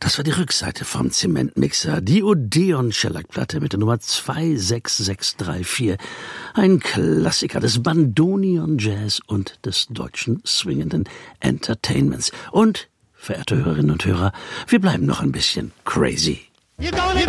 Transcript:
Das war die Rückseite vom Zementmixer, die Odeon Shellac-Platte mit der Nummer 26634. Ein Klassiker des Bandoneon Jazz und des deutschen swingenden Entertainments. Und, verehrte Hörerinnen und Hörer, wir bleiben noch ein bisschen crazy.